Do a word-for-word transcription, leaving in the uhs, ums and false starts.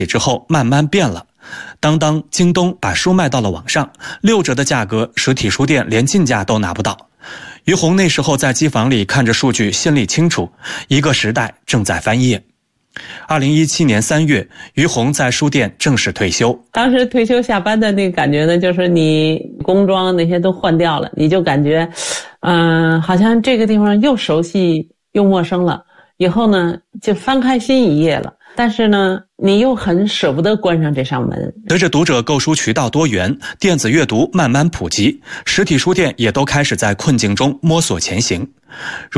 之后慢慢变了。当当、京东把书卖到了网上，六折的价格，实体书店连进价都拿不到。于红那时候在机房里看着数据，心里清楚，一个时代正在翻页。二零一七年三月，于红在书店正式退休。 当时退休下班的那个感觉呢，就是你工装那些都换掉了，你就感觉，嗯、呃，好像这个地方又熟悉又陌生了。以后呢，就翻开新一页了。但是呢，你又很舍不得关上这扇门。 随着读者购书渠道多元，电子阅读慢慢普及，实体书店也都开始在困境中摸索前行。